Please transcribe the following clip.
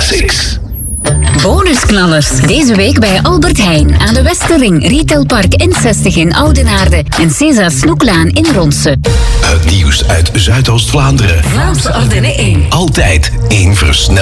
Classics. Bonusknallers. Deze week bij Albert Heijn aan de Westerring, Retailpark N60 in Oudenaarde en César Snoeklaan in Ronse. Het nieuws uit Zuidoost-Vlaanderen. Vlaamse Ardennen 1. Altijd in versneld.